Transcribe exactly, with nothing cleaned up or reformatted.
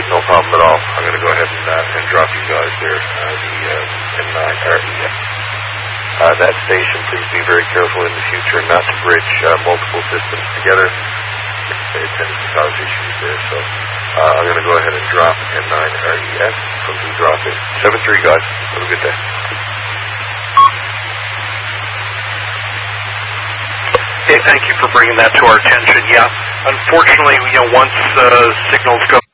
No problem at all. I'm going to go ahead and, uh, and drop you guys there, uh, the uh, N nine R E F. Uh, that station, please be very careful in the future not to bridge uh, multiple systems together. It tends to cause issues there, so uh, I'm going to go ahead and drop N nine R E F from the drop in. seven three, guys. Have a good day. Okay, thank you for bringing that to our attention. Yeah, unfortunately, you know, once uh, signals go